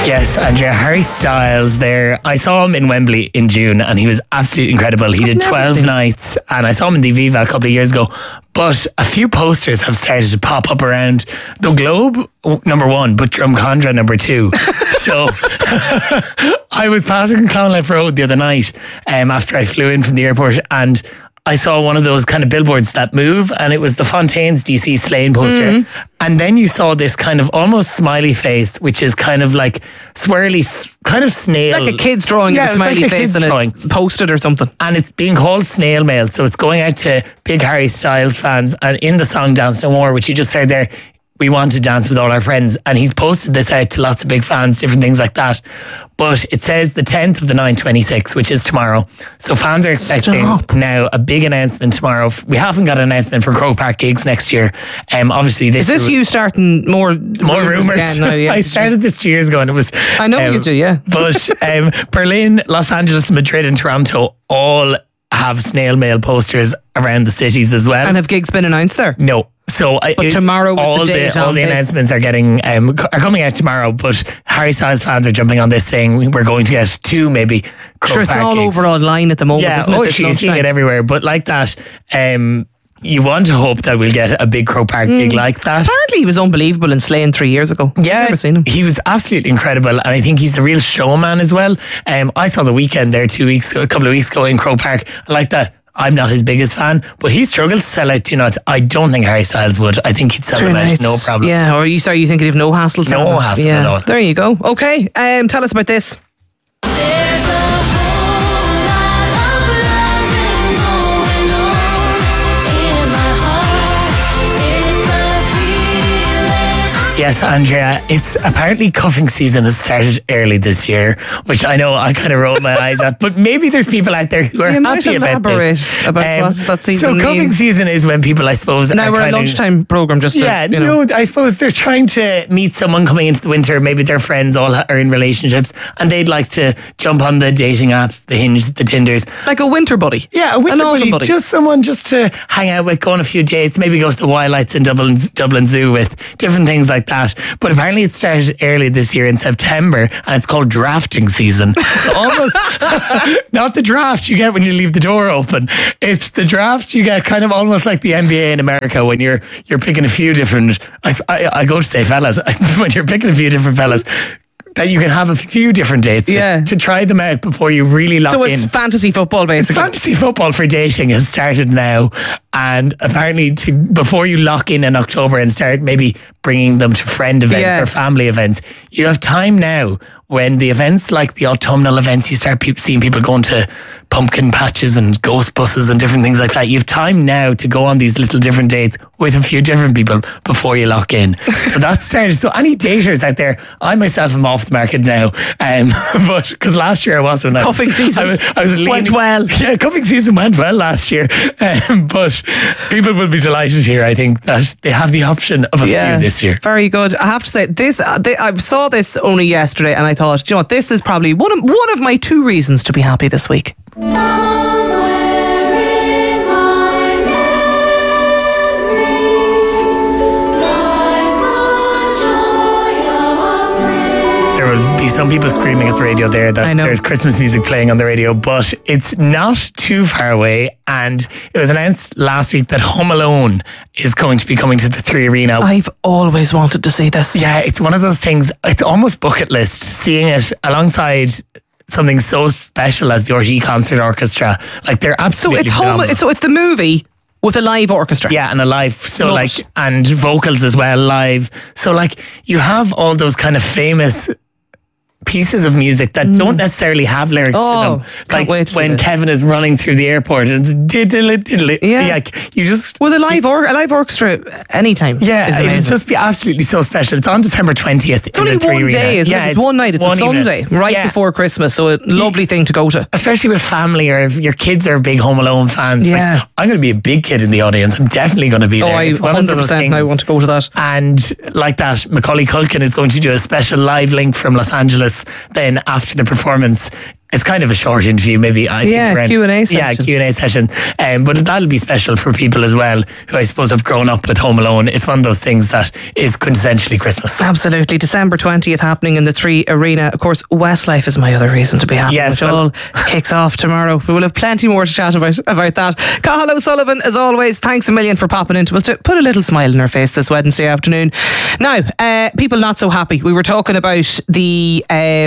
Yes, Andrea, Harry Styles there. I saw him in Wembley in June and he was absolutely incredible. He did 12 nights and I saw him in the Viva a couple of years ago. But a few posters have started to pop up around the Globe, number one, but Drumcondra, number two. So I was passing Clonlife Road the other night after I flew in from the airport, and I saw one of those kind of billboards that move, and it was the Fontaines DC Slane poster. And then you saw this kind of almost smiley face, which is kind of like swirly, kind of snail. Like a kid's drawing of a smiley face and it posted or something. And it's being called Snail Mail. So it's going out to big Harry Styles fans. And in the song Dance No More, which you just heard there, we want to dance with all our friends. And he's posted this out to lots of big fans, different things like that. But it says the 10th of the 9th, 26, which is tomorrow. So fans are expecting now a big announcement tomorrow. We haven't got an announcement for Croke Park gigs next year. Obviously, is this you starting more rumours again now? Yeah. I started this 2 years ago, and it was. I know you do, yeah. But Berlin, Los Angeles, Madrid, and Toronto all have snail mail posters around the cities as well. And have gigs been announced there? No. So but tomorrow was the date. All the announcements are getting are coming out tomorrow. But Harry Styles fans are jumping on this, saying we're going to get two, maybe. Sure, it's all over online at the moment. Yeah, isn't it? You're seeing it everywhere. But like that, you want to hope that we'll get a big Croke Park gig like that. Apparently, he was unbelievable in Slane 3 years ago. Yeah, I've never seen him. He was absolutely incredible, and I think he's a real showman as well. I saw The Weeknd there a couple of weeks ago in Croke Park. I like that. I'm not his biggest fan, but he struggled to sell out 2 nights. I don't think Harry Styles would. I think he'd sell them out, no problem. Yeah, or you think he'd have no hassle? No hassle at all. There you go. Okay, tell us about this. Yes, Andrea, it's apparently cuffing season has started early this year, which I know I kind of rolled my eyes at, but maybe there's people out there who are happy about this. About what that season So cuffing season is when people, I suppose... Now we're a lunchtime programme just I suppose they're trying to meet someone coming into the winter, maybe their friends all are in relationships, and they'd like to jump on the dating apps, the Hinge, the Tinders. Like a winter buddy. Yeah, a winter buddy. Just someone just to hang out with, go on a few dates, maybe go to the Wildlights in Dublin Zoo with, different things like that. But apparently it started early this year in September, and it's called drafting season. So almost not the draft you get when you leave the door open. It's the draft you get kind of almost like the NBA in America when you're picking a few different. I go to say fellas when you're picking a few different fellas. That you can have a few different dates to try them out before you really lock in. So it's fantasy football, basically. Fantasy football for dating has started now, and apparently before you lock in October and start maybe bringing them to friend events or family events, you have time now. When the events like the autumnal events, you start seeing people going to pumpkin patches and ghost buses and different things like that. You have time now to go on these little different dates with a few different people before you lock in. So that's started. So any daters out there, I myself am off the market now. But because last year I wasn't. Cuffing season I was went well. Yeah, cuffing season went well last year. But people will be delighted here, I think, that they have the option of a few this year. Very good. I have to say, I saw this only yesterday and I thought, do you know what, this is probably one of my 2 reasons to be happy this week. There will be some people screaming at the radio there that there's Christmas music playing on the radio, but it's not too far away. And it was announced last week that Home Alone is going to be coming to the 3 Arena. I've always wanted to see this. Yeah, it's one of those things, it's almost bucket list, seeing it alongside something so special as the RTÉ Concert Orchestra. Like, they're absolutely phenomenal. So it's the movie with a live orchestra. Yeah, and a live, and vocals as well, live. So like, you have all those kind of famous pieces of music that don't necessarily have lyrics to them. Like when Kevin is running through the airport and it's diddle-diddle. Yeah. Like, you just... With a live orchestra anytime. Yeah, it'll just be absolutely so special. It's on December 20th. It's only one day, isn't it? It's one night. It's a Sunday, before Christmas. So a lovely thing to go to. Especially with family, or if your kids are big Home Alone fans. Yeah. Like, I'm going to be a big kid in the audience. I'm definitely going to be there. It's 100% I want to go to that. And like that, Macaulay Culkin is going to do a special live link from Los Angeles then after the performance It's kind of a short interview, maybe. I think Q&A session. Yeah, Q&A session. But that'll be special for people as well, who I suppose have grown up with Home Alone. It's one of those things that is quintessentially Christmas. Absolutely. December 20th happening in the 3 Arena. Of course, Westlife is my other reason to be happy. Yes, which all kicks off tomorrow. We will have plenty more to chat about that. Cathal O'Sullivan, as always, thanks a million for popping into us to put a little smile on our face this Wednesday afternoon. Now, people not so happy. We were talking about the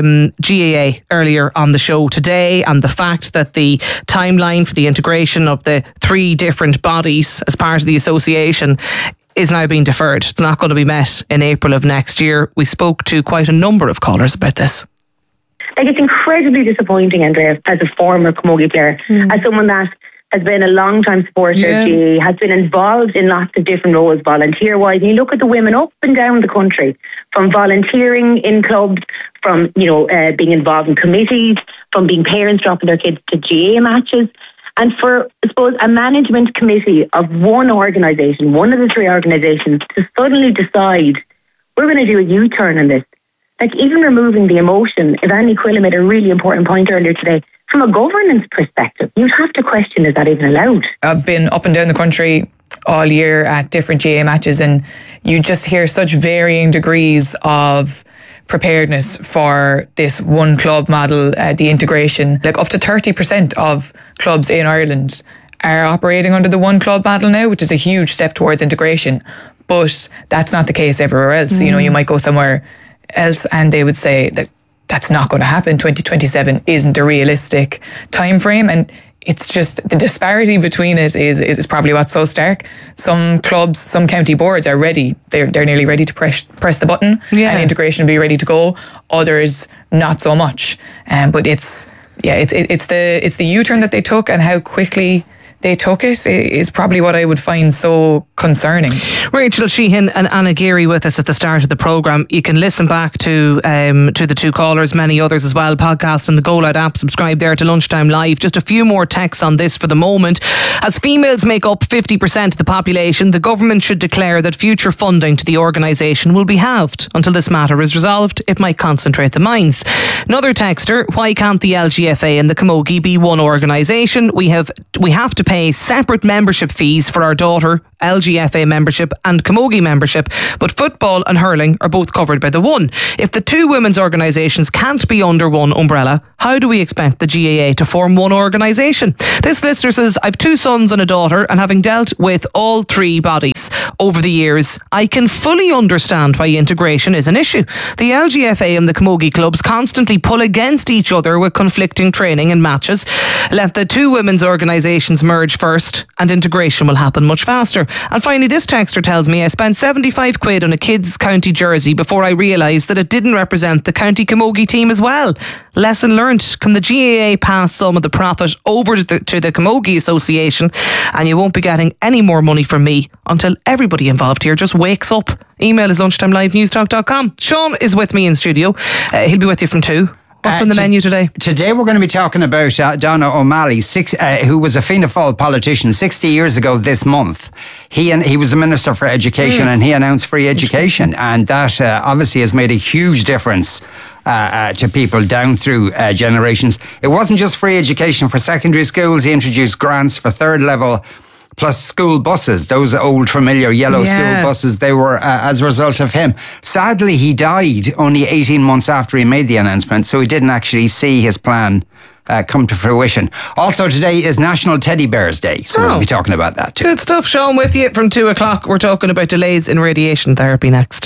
GAA earlier on the show today, and the fact that the timeline for the integration of the 3 different bodies as part of the association is now being deferred. It's not going to be met in April of next year. We spoke to quite a number of callers about this. Like, it's incredibly disappointing, Andrea, as a former camogie player, as someone that has been a long-time supporter of GAA, has been involved in lots of different roles volunteer-wise. And you look at the women up and down the country, from volunteering in clubs, from being involved in committees, from being parents dropping their kids to GAA matches. And for, I suppose, a management committee of one organisation, one of the 3 organisations, to suddenly decide, we're going to do a U-turn on this. Like, even removing the emotion, Evanny Quilla made a really important point earlier today. From a governance perspective, you'd have to question, is that even allowed? I've been up and down the country all year at different GAA matches, and you just hear such varying degrees of preparedness for this one club model, the integration. Like, up to 30% of clubs in Ireland are operating under the one club model now, which is a huge step towards integration. But that's not the case everywhere else. You might go somewhere else and they would say that that's not going to happen. 2027 isn't a realistic time frame, and it's just the disparity between it is probably what's so stark. Some clubs, some county boards are ready. They're nearly ready to press the button, and integration will be ready to go. Others not so much. But it's the U-turn that they took and how quickly they took it is probably what I would find so concerning. Rachel Sheehan and Anna Geary with us at the start of the programme. You can listen back to the 2 callers, many others as well, podcast on the Go Loud app. Subscribe there to Lunchtime Live. Just a few more texts on this for the moment. As females make up 50% of the population, the government should declare that future funding to the organisation will be halved. Until this matter is resolved, it might concentrate the minds. Another texter, why can't the LGFA and the Camogie be one organisation? We have to pay separate membership fees for our daughter LGFA membership and Camogie membership, but football and hurling are both covered by the one. If the 2 women's organisations can't be under one umbrella, how do we expect the GAA to form one organisation? This listener says, I've 2 sons and a daughter, and having dealt with all 3 bodies over the years, I can fully understand why integration is an issue. The LGFA and the Camogie clubs constantly pull against each other with conflicting training and matches. Let the 2 women's organisations merge first and integration will happen much faster. And finally, this texter tells me, I spent 75 quid on a kids' county jersey before I realised that it didn't represent the county Camogie team as well. Lesson learnt. Can the GAA pass some of the profit over to the Camogie Association, and you won't be getting any more money from me until everybody involved here just wakes up. Email is lunchtimelive@newstalk.com. Sean is with me in studio. He'll be with you from 2. What's on the menu today? Today we're going to be talking about Donna O'Malley, who was a Fianna Fáil politician 60 years ago this month. He was the Minister for Education and he announced free education, and that obviously has made a huge difference to people down through generations. It wasn't just free education for secondary schools. He introduced grants for 3rd level plus school buses, those old familiar yellow school buses. They were as a result of him. Sadly, he died only 18 months after he made the announcement, so he didn't actually see his plan come to fruition. Also, today is National Teddy Bears Day, so we'll be talking about that too. Good stuff. Sean with you from 2 o'clock. We're talking about delays in radiation therapy next.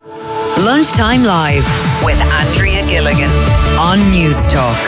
Lunchtime Live with Andrea Gilligan on Newstalk.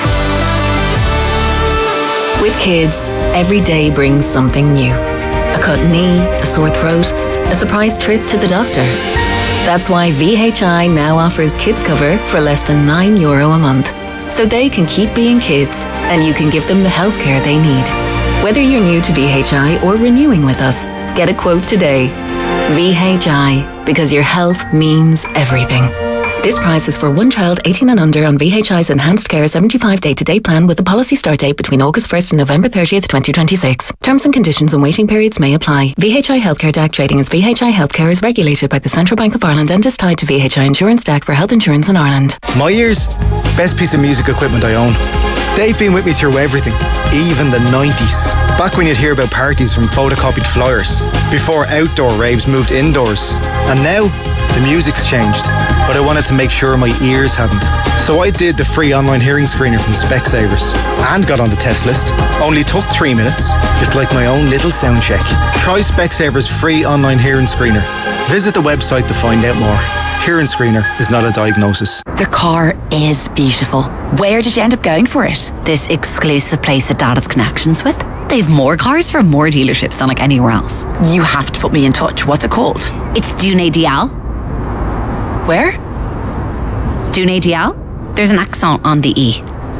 With kids, every day brings something new. A cut knee, a sore throat, a surprise trip to the doctor. That's why VHI now offers kids cover for less than €9 a month. So they can keep being kids and you can give them the healthcare they need. Whether you're new to VHI or renewing with us, get a quote today. VHI, because your health means everything. This price is for one child 18 and under on VHI's Enhanced Care 75 day-to-day plan with a policy start date between August 1st and November 30th, 2026. Terms and conditions and waiting periods may apply. VHI Healthcare DAC trading as VHI Healthcare is regulated by the Central Bank of Ireland and is tied to VHI Insurance DAC for health insurance in Ireland. My ears, best piece of music equipment I own. They've been with me through everything, even the 90s. Back when you'd hear about parties from photocopied flyers, before outdoor raves moved indoors. And now, the music's changed, but I wanted to make sure my ears hadn't. So I did the free online hearing screener from Specsavers and got on the test list. Only took 3 minutes. It's like my own little sound check. Try Specsavers free online hearing screener. Visit the website to find out more. Hearing screener is not a diagnosis. The car is beautiful. Where did you end up going for it? This exclusive place that Dad has connections with. They've more cars from more dealerships than like anywhere else. You have to put me in touch. What's it called? It's Dune Dial. Where? Dune Dial. There's an accent on the E.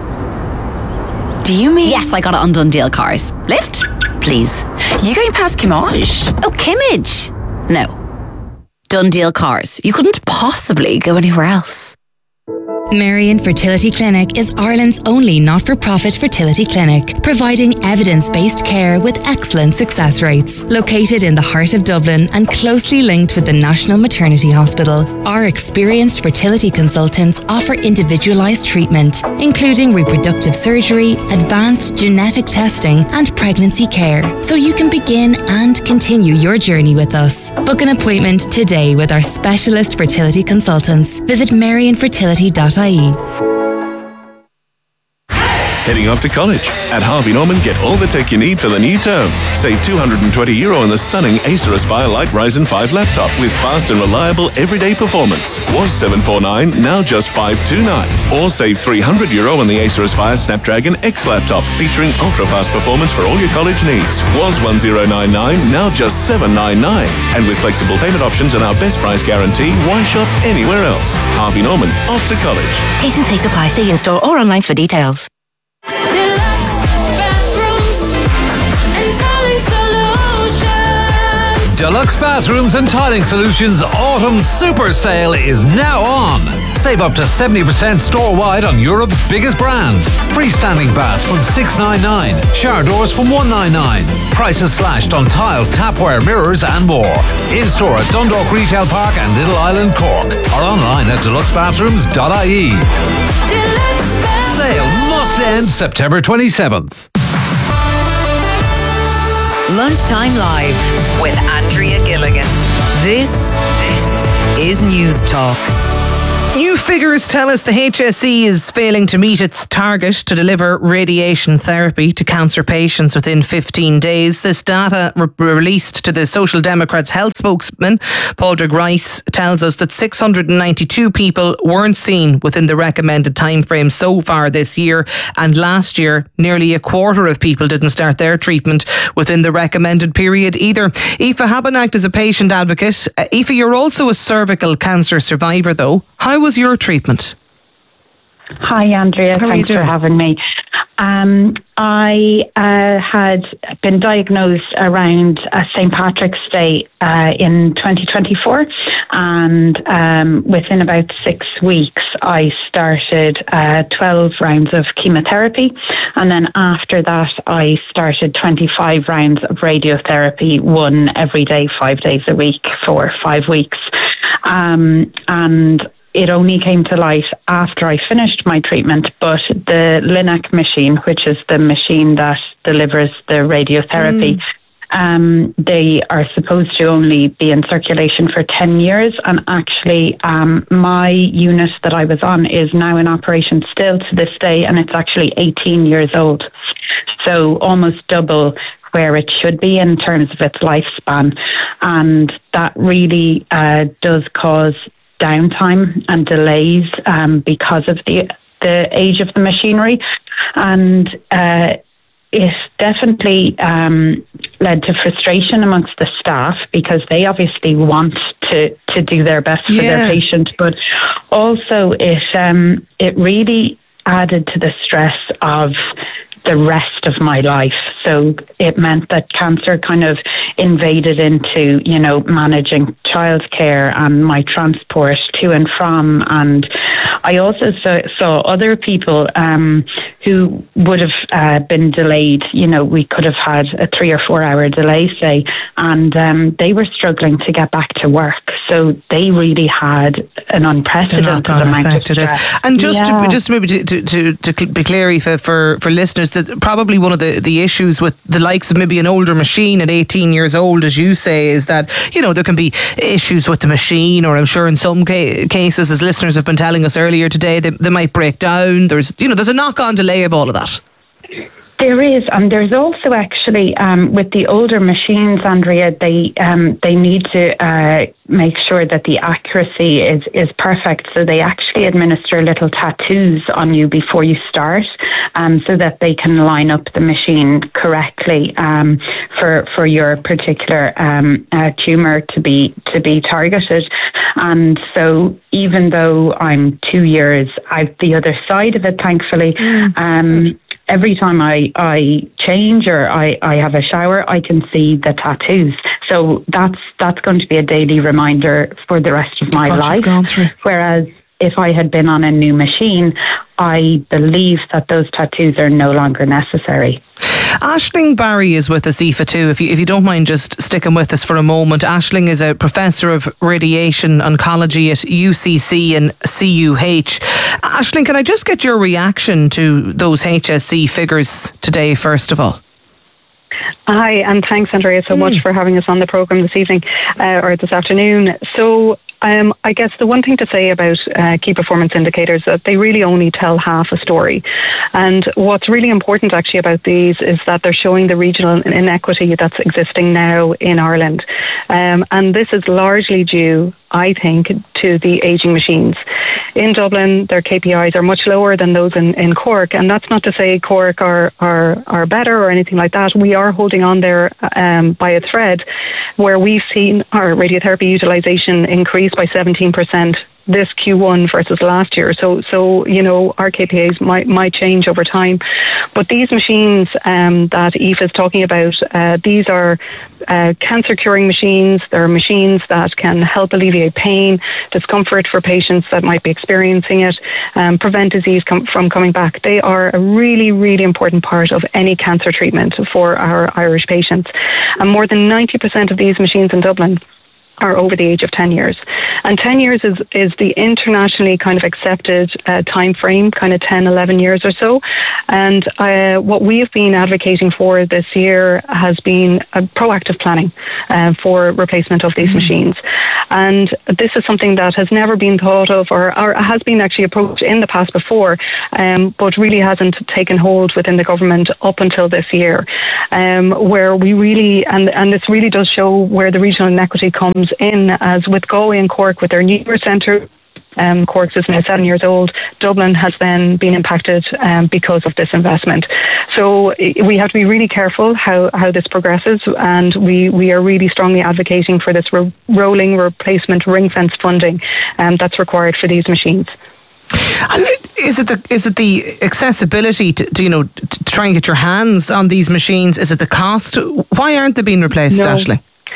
Do you mean? Yes, I got it on Dundeel Cars. Lift? Please. You going past Kimmage? Oh, Kimmage? No. Dundeel Cars. You couldn't possibly go anywhere else. Marion Fertility Clinic is Ireland's only not-for-profit fertility clinic, providing evidence-based care with excellent success rates. Located in the heart of Dublin and closely linked with the National Maternity Hospital, our experienced fertility consultants offer individualised treatment, including reproductive surgery, advanced genetic testing and pregnancy care, so you can begin and continue your journey with us. Book an appointment today with our specialist fertility consultants. Visit marionfertility.ie. Heading off to college? At Harvey Norman, get all the tech you need for the new term. Save €220 on the stunning Acer Aspire Light Ryzen 5 laptop with fast and reliable everyday performance. Was $749, now just $529. Or save €300 on the Acer Aspire Snapdragon X laptop featuring ultra-fast performance for all your college needs. Was $1099, now just $799. And with flexible payment options and our best price guarantee, why shop anywhere else? Harvey Norman, off to college. T&C supply. See in store or online for details. Deluxe Bathrooms and Tiling Solutions Autumn Super Sale is now on. Save up to 70% store-wide on Europe's biggest brands. Freestanding baths from $699, shower doors from $199. Prices slashed on tiles, tapware, mirrors and more. In-store at Dundalk Retail Park and Little Island, Cork. Or online at deluxebathrooms.ie. Sale must end September 27th. Lunchtime Live with Andrea Gilligan. This is News Talk. New figures tell us the HSE is failing to meet its target to deliver radiation therapy to cancer patients within 15 days. This data released to the Social Democrats health spokesman, Padraig Rice, tells us that 692 people weren't seen within the recommended timeframe so far this year. And last year, nearly a quarter of people didn't start their treatment within the recommended period either. Aoife Habenacht is a patient advocate. Aoife, you're also a cervical cancer survivor though. How was your treatment? Hi, Andrea. Thanks for having me. I had been diagnosed around St. Patrick's Day in 2024, and within about 6 weeks I started 12 rounds of chemotherapy, and then after that I started 25 rounds of radiotherapy, one every day, 5 days a week for 5 weeks. And it only came to light after I finished my treatment, but the Linac machine, which is the machine that delivers the radiotherapy, they are supposed to only be in circulation for 10 years. And actually, my unit that I was on is now in operation still to this day, and it's actually 18 years old. So almost double where it should be in terms of its lifespan. And that really does cause downtime and delays because of the age of the machinery, and it definitely led to frustration amongst the staff because they obviously want to do their best for their patient, but also it really added to the stress of the rest of my life. So it meant that cancer kind of invaded into, managing childcare and my transport to and from, and I also saw other people who would have been delayed. You know, we could have had a 3 or 4 hour delay, say, and they were struggling to get back to work. So they really had an unprecedented amount of stress. And just maybe to be clear, Aoife, for listeners, that probably one of the issues with the likes of maybe an older machine at 18 years old, as you say, is that, you know, there can be issues with the machine, or I'm sure in some cases, as listeners have been telling us earlier today, they might break down. There's a knock-on delay of all of that. There is, and there's also actually with the older machines, Andrea, they need to make sure that the accuracy is perfect. So they actually administer little tattoos on you before you start, so that they can line up the machine correctly for your particular tumour to be targeted. And so even though I'm 2 years out the other side of it, thankfully. Every time I change or I have a shower, I can see the tattoos. So that's going to be a daily reminder for the rest of my life. Whereas if I had been on a new machine, I believe that those tattoos are no longer necessary. Aisling Barry is with us, Aoife, too. If you don't mind just sticking with us for a moment. Aisling is a professor of radiation oncology at UCC and CUH. Aisling, can I just get your reaction to those HSE figures today, first of all? Hi, and thanks, Andrea, so much for having us on the programme this evening, or this afternoon. So I guess the one thing to say about key performance indicators is that they really only tell half a story. And what's really important actually about these is that they're showing the regional inequity that's existing now in Ireland. And this is largely due, I think, to the ageing machines. In Dublin, their KPIs are much lower than those in Cork, and that's not to say Cork are better or anything like that. We are holding on there by a thread, where we've seen our radiotherapy utilisation increase by 17% this Q1 versus last year. So you know, our KPIs might change over time. But these machines that Aoife is talking about, these are cancer curing machines. They're machines that can help alleviate pain, discomfort for patients that might be experiencing it, prevent disease from coming back. They are a really, really important part of any cancer treatment for our Irish patients. And more than 90% of these machines in Dublin are over the age of 10 years. And 10 years is the internationally kind of accepted time frame, kind of 10, 11 years or so. And what we have been advocating for this year has been a proactive planning for replacement of these machines. And this is something that has never been thought of or has been actually approached in the past before, but really hasn't taken hold within the government up until this year, where we really, and this really does show where the regional inequity comes in, as with Galway and Cork with their newer centre. Cork is now 7 years old. Dublin has then been impacted because of this investment. So we have to be really careful how this progresses, and we are really strongly advocating for this rolling replacement ring-fence funding that's required for these machines. And is it the accessibility to try and get your hands on these machines? Is it the cost? Why aren't they being replaced, Aisling?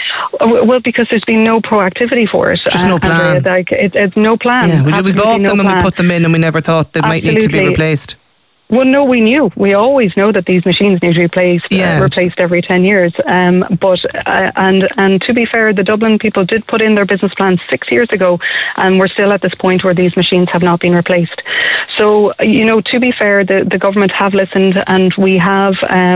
Well, because there's been no proactivity for it. Just no plan. It's no plan. Yeah, we bought them and we put them in, and we never thought they might need to be replaced. Well, no, we knew. We always know that these machines need to be replaced every 10 years. But to be fair, the Dublin people did put in their business plans 6 years ago, and we're still at this point where these machines have not been replaced. So, to be fair, the government have listened, and we have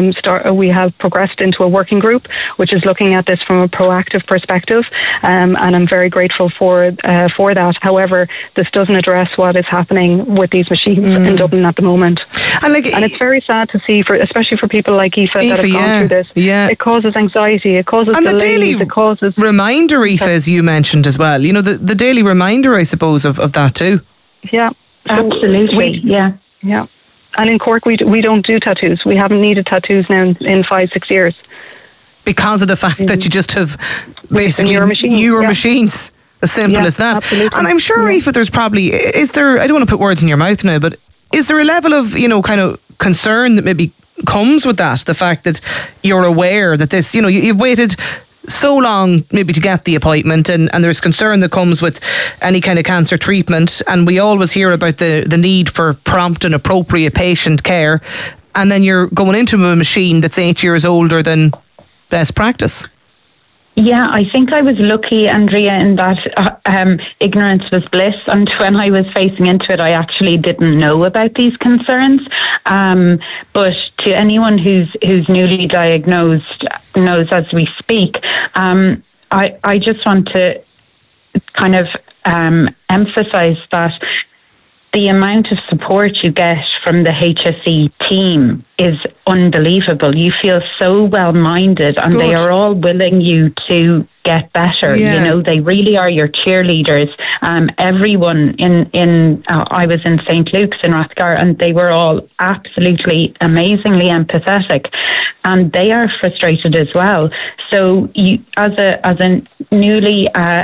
progressed into a working group which is looking at this from a proactive perspective, and I'm very grateful for that. However, this doesn't address what is happening with these machines in Dublin at the moment. And it's very sad to see, especially for people like Aoife that have gone through this. Yeah. It causes anxiety, it causes delays, it causes... reminder, Aoife, as you mentioned as well. The daily reminder, I suppose, of that too. Yeah, absolutely. Yeah. And in Cork, we don't do tattoos. We haven't needed tattoos now in 5-6 years. Because of the fact that you just have basically newer machines. As simple as that. Absolutely. And I'm sure, Aoife, there's probably... I don't want to put words in your mouth now, but... is there a level of, kind of concern that maybe comes with that? The fact that you're aware that this, you've waited so long maybe to get the appointment, and there's concern that comes with any kind of cancer treatment, and we always hear about the need for prompt and appropriate patient care, and then you're going into a machine that's 8 years older than best practice. Yeah, I think I was lucky, Andrea, in that ignorance was bliss. And when I was facing into it, I actually didn't know about these concerns. But to anyone who's newly diagnosed, knows as we speak, I just want to kind of emphasize that the amount of support you get from the HSE team is unbelievable. You feel so well-minded, and they are all willing you to get better. Yeah. You know, they really are your cheerleaders. Everyone I was in St. Luke's in Rathgar, and they were all absolutely amazingly empathetic, and they are frustrated as well. So you, as a newly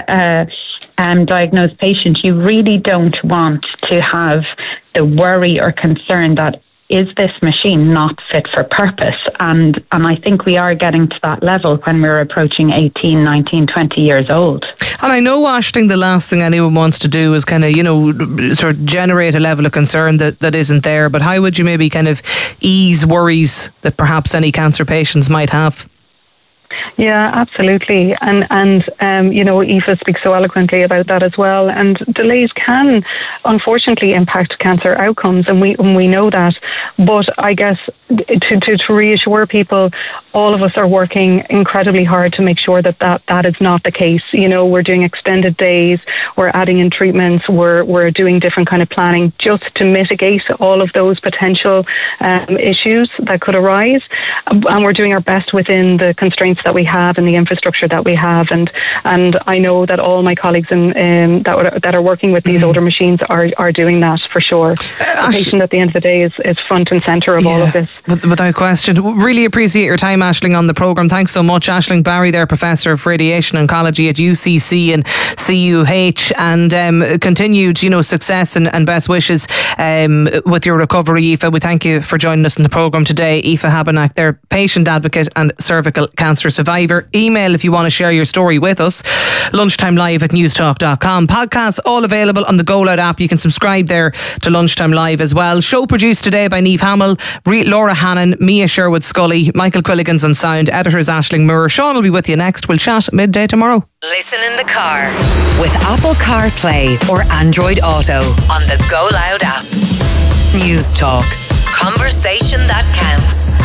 diagnosed patient, you really don't want to have the worry or concern that, is this machine not fit for purpose? And I think we are getting to that level when we're approaching 18, 19, 20 years old. And I know, Aisling, the last thing anyone wants to do is kind of, sort of generate a level of concern that isn't there. But how would you maybe kind of ease worries that perhaps any cancer patients might have? Yeah, absolutely. And Aoife speaks so eloquently about that as well. And delays can, unfortunately, impact cancer outcomes, and we know that. But I guess to reassure people, all of us are working incredibly hard to make sure that is not the case. We're doing extended days, we're adding in treatments, we're doing different kind of planning just to mitigate all of those potential issues that could arise. And we're doing our best within the constraints that we have and the infrastructure that we have, and I know that all my colleagues that are working with these older machines are doing that for sure. The patient at the end of the day is front and centre of all of this. Without question. Really appreciate your time, Aisling, on the programme. Thanks so much. Aisling Barry there, Professor of Radiation Oncology at UCC and CUH, and continued success and best wishes with your recovery, Aoife. We thank you for joining us in the programme today. Aoife Habenack there, patient advocate and cervical cancer survivor. Email if you want to share your story with us. lunchtimelive@newstalk.com. Podcasts all available on the Go Loud app. You can subscribe there to Lunchtime Live as well. Show produced today by Niamh Hamill, Laura Hannon, Mia Sherwood Scully, Michael Quilligan's on sound, editors Aisling Moore. Sean will be with you next. We'll chat midday tomorrow. Listen in the car with Apple CarPlay or Android Auto on the Go Loud app. News Talk. Conversation that counts.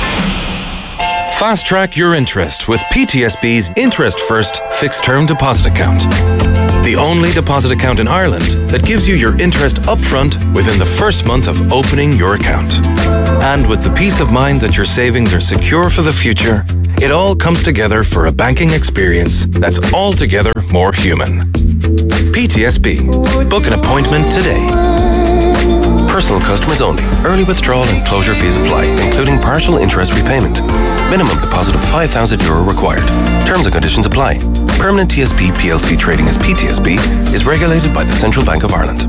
Fast track your interest with PTSB's Interest First Fixed Term Deposit Account. The only deposit account in Ireland that gives you your interest upfront within the first month of opening your account. And with the peace of mind that your savings are secure for the future, it all comes together for a banking experience that's altogether more human. PTSB. Book an appointment today. Personal customers only. Early withdrawal and closure fees apply, including partial interest repayment. Minimum deposit of €5,000 required. Terms and conditions apply. Permanent TSB PLC trading as PTSB is regulated by the Central Bank of Ireland.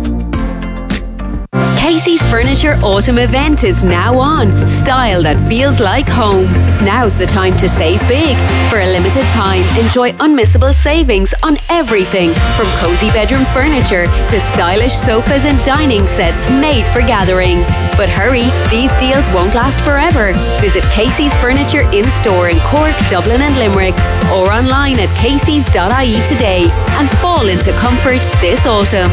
Casey's Furniture Autumn event is now on. Style that feels like home. Now's the time to save big. For a limited time, enjoy unmissable savings on everything from cozy bedroom furniture to stylish sofas and dining sets made for gathering. But hurry, these deals won't last forever. Visit Casey's Furniture in-store in Cork, Dublin and Limerick, or online at caseys.ie today and fall into comfort this autumn.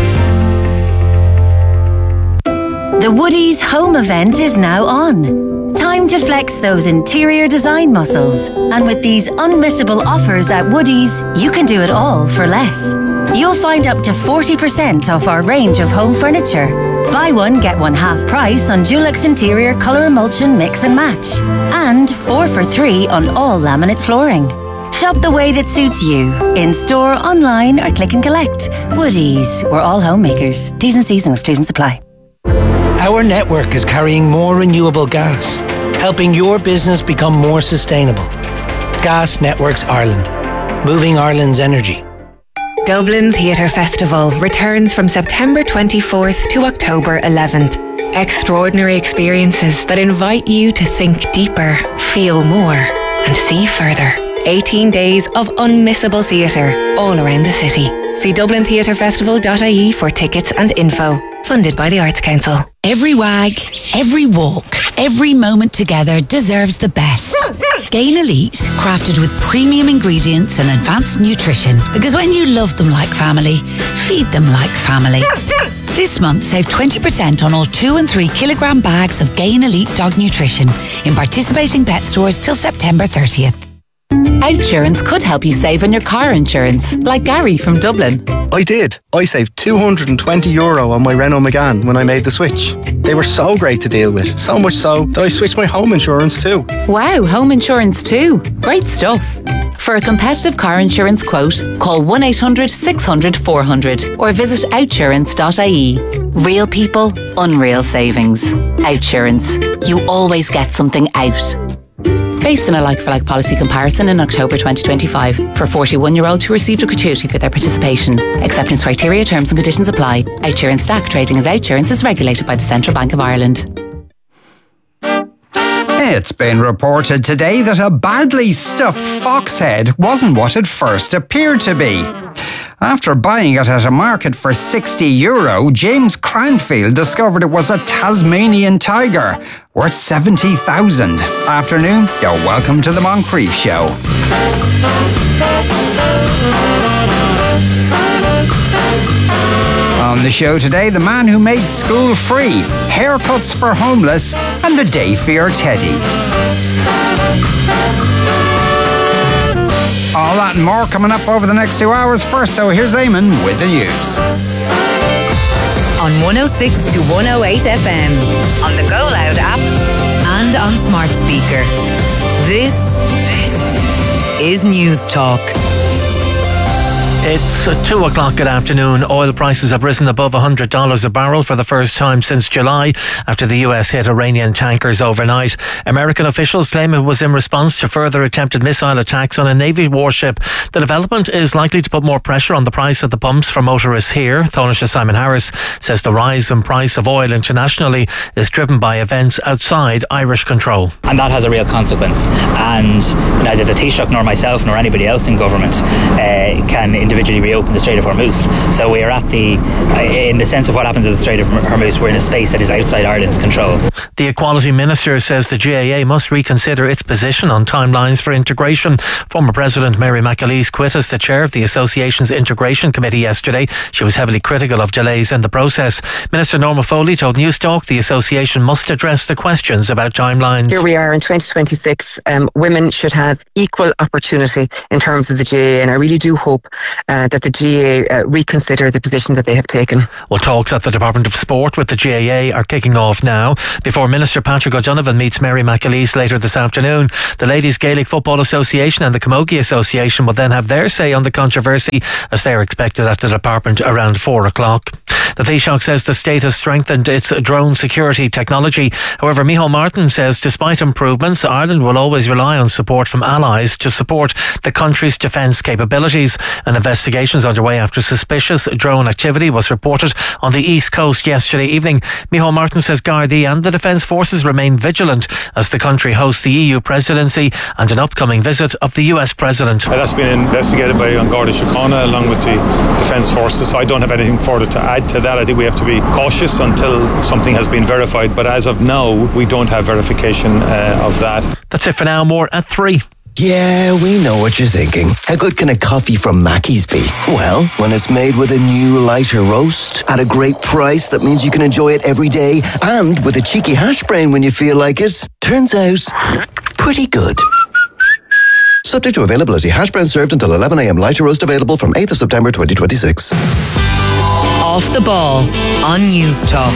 The Woodies home event is now on. Time to flex those interior design muscles. And with these unmissable offers at Woodies, you can do it all for less. You'll find up to 40% off our range of home furniture. Buy one, get one half price on Dulux Interior Colour Emulsion Mix and Match. And 4 for 3 on all laminate flooring. Shop the way that suits you. In store, online or click and collect. Woodies, we're all homemakers. T's and C's and exclusions apply. Our network is carrying more renewable gas, helping your business become more sustainable. Gas Networks Ireland, moving Ireland's energy. Dublin Theatre Festival returns from September 24th to October 11th. Extraordinary experiences that invite you to think deeper, feel more, and see further. 18 days of unmissable theatre all around the city. See DublinTheatreFestival.ie for tickets and info. Funded by the Arts Council. Every wag, every walk, every moment together deserves the best. Gain Elite, crafted with premium ingredients and advanced nutrition. Because when you love them like family, feed them like family. This month, save 20% on all 2 and 3 kilogram bags of Gain Elite dog nutrition in participating pet stores till September 30th. Outsurance could help you save on your car insurance, like Gary from Dublin. I did. I saved €220 on my Renault Megane when I made the switch. They were so great to deal with, so much so that I switched my home insurance too. Wow, home insurance too. Great stuff. For a competitive car insurance quote, call 1-800-600-400 or visit outsurance.ie. Real people, unreal savings. Outsurance. You always get something out. Based on a like-for-like policy comparison in October 2025 for 41-year-olds who received a gratuity for their participation. Acceptance criteria, terms and conditions apply. Outsurance DAC trading as Outsurance is regulated by the Central Bank of Ireland. It's been reported today that a badly stuffed fox head wasn't what it first appeared to be. After buying it at a market for €60, James Cranfield discovered it was a Tasmanian tiger worth $70,000. Afternoon, you're welcome to the Moncrief Show. On the show today, the man who made school free, haircuts for homeless, and the day for your teddy. All that and more coming up over the next 2 hours. First, though, here's Eamon with the news. On 106 to 108 FM, on the Go Loud app, and on smart speaker. This is News Talk. It's 2 o'clock good afternoon. Oil prices have risen above $100 a barrel for the first time since July after the US hit Iranian tankers overnight. American officials claim it was in response to further attempted missile attacks on a Navy warship. The development is likely to put more pressure on the price at the pumps for motorists here. Taoiseach Simon Harris says the rise in price of oil internationally is driven by events outside Irish control. And that has a real consequence. And neither the Taoiseach nor myself nor anybody else in government can individually reopen the Strait of Hormuz. So we are in the sense of what happens at the Strait of Hormuz, we're in a space that is outside Ireland's control. The Equality Minister says the GAA must reconsider its position on timelines for integration. Former President Mary McAleese quit as the chair of the Association's Integration Committee yesterday. She was heavily critical of delays in the process. Minister Norma Foley told News Talk the Association must address the questions about timelines. Here we are in 2026. Women should have equal opportunity in terms of the GAA, and I really do hope that the GAA reconsider the position that they have taken. Well, talks at the Department of Sport with the GAA are kicking off now. Before Minister Patrick O'Donovan meets Mary McAleese later this afternoon, the Ladies Gaelic Football Association and the Camogie Association will then have their say on the controversy, as they are expected at the department around 4 o'clock. The Taoiseach says the state has strengthened its drone security technology. However, Micheál Martin says despite improvements, Ireland will always rely on support from allies to support the country's defence capabilities. An investigation is underway after suspicious drone activity was reported on the East Coast yesterday evening. Micheál Martin says Gardaí and the Defence Forces remain vigilant as the country hosts the EU presidency and an upcoming visit of the US President. That's been investigated by An Garda Síochána along with the Defence Forces, so I don't have anything further to add to that. I think we have to be cautious until something has been verified, but as of now we don't have verification of that. That's it for now. More at 3. Yeah, we know what you're thinking. How good can a coffee from Mackey's be? Well, when it's made with a new lighter roast at a great price that means you can enjoy it every day and with a cheeky hash brown when you feel like it, turns out pretty good. Subject to availability. Hash brown served until 11 a.m. Lighter roast available from 8th of September 2026. Off the Ball on News Talk.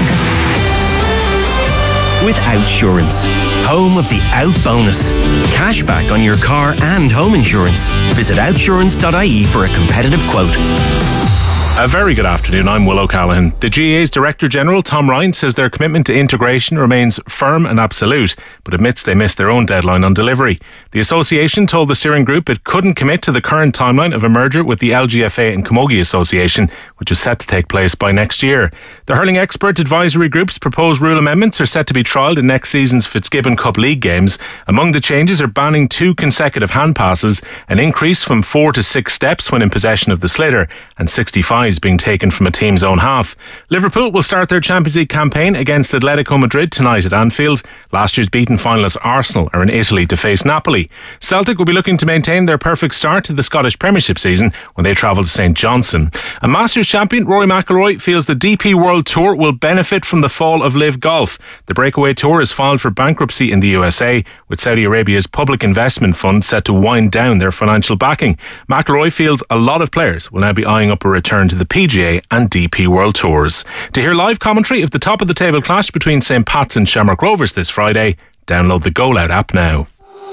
With Outsurance, home of the Out Bonus. Cashback on your car and home insurance. Visit outsurance.ie for a competitive quote. A very good afternoon, I'm Will O'Callaghan. The GAA's Director General, Tom Ryan, says their commitment to integration remains firm and absolute, but admits they missed their own deadline on delivery. The association told the steering group it couldn't commit to the current timeline of a merger with the LGFA and Camogie Association, which is set to take place by next year. The hurling expert advisory group's proposed rule amendments are set to be trialled in next season's Fitzgibbon Cup League games. Among the changes are banning 2 consecutive hand passes, an increase from 4 to 6 steps when in possession of the sliotar, and 65 being taken from a team's own half. Liverpool will start their Champions League campaign against Atletico Madrid tonight at Anfield. Last year's beaten finalists Arsenal are in Italy to face Napoli. Celtic will be looking to maintain their perfect start to the Scottish Premiership season when they travel to St Johnstone. A Masters champion, Rory McIlroy, feels the DP World Tour will benefit from the fall of Live Golf. The Breakaway Tour has filed for bankruptcy in the USA, with Saudi Arabia's public investment fund set to wind down their financial backing. McIlroy feels a lot of players will now be eyeing up a return to the PGA and DP World Tours. To hear live commentary of the top of the table clash between St Pat's and Shamrock Rovers this Friday, download the Go Loud app now.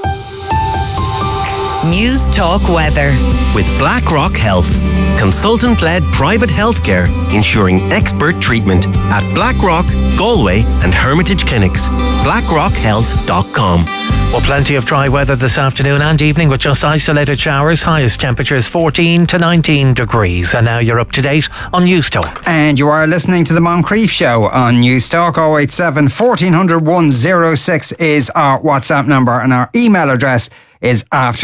News Talk Weather. With BlackRock Health, consultant-led private healthcare ensuring expert treatment at BlackRock, Galway and Hermitage Clinics. BlackRockHealth.com. Well, plenty of dry weather this afternoon and evening with just isolated showers. Highest temperatures 14 to 19 degrees. And now you're up to date on News Talk. And you are listening to the Moncrief Show on News Talk. 087 1400 106 is our WhatsApp number, and our email address is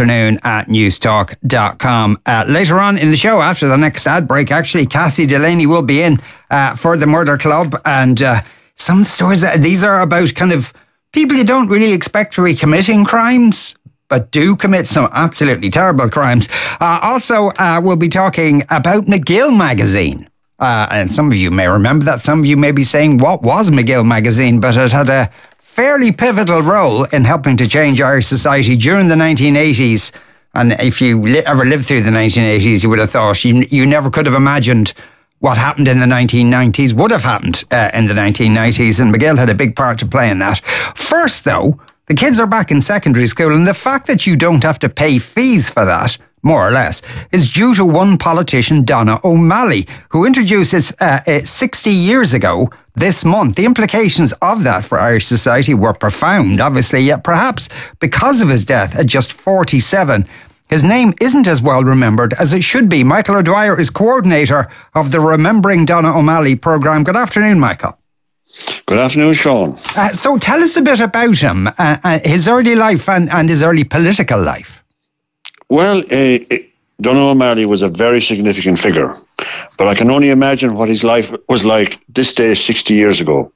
afternoon@newstalk.com. Later on in the show, after the next ad break, actually, Cassie Delaney will be in for the Murder Club. And some stories, these are about kind of people you don't really expect to be committing crimes, but do commit some absolutely terrible crimes. Also, we'll be talking about McGill Magazine. And some of you may remember that. Some of you may be saying, what was McGill Magazine? But it had a fairly pivotal role in helping to change Irish society during the 1980s. And if you ever lived through the 1980s, you would have thought you never could have imagined what happened in the 1990s would have happened in the 1990s, and McGill had a big part to play in that. First, though, the kids are back in secondary school, and the fact that you don't have to pay fees for that, more or less, is due to one politician, Donna O'Malley, who introduced it 60 years ago this month. The implications of that for Irish society were profound, obviously, yet perhaps because of his death at just 47, his name isn't as well remembered as it should be. Michael O'Dwyer is coordinator of the Remembering Donna O'Malley programme. Good afternoon, Michael. Good afternoon, Sean. So tell us a bit about him, his early life and his early political life. Well, Donna O'Malley was a very significant figure, but I can only imagine what his life was like this day 60 years ago.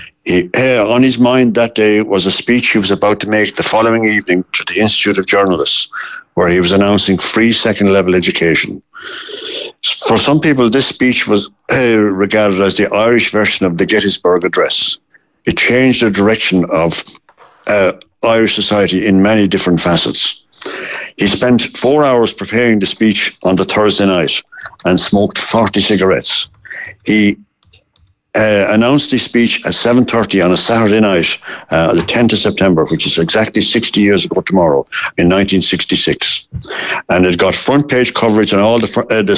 On his mind that day was a speech he was about to make the following evening to the Institute of Journalists, where he was announcing free second-level education. For some people, this speech was regarded as the Irish version of the Gettysburg Address. It changed the direction of Irish society in many different facets. He spent 4 hours preparing the speech on the Thursday night and smoked 40 cigarettes. He announced the speech at 7:30 on a Saturday night, the 10th of September, which is exactly 60 years ago tomorrow, in 1966. And it got front page coverage on all the